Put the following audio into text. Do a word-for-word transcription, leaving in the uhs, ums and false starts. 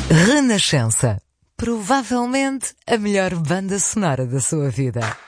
Renascença. Provavelmente a melhor banda sonora da sua vida.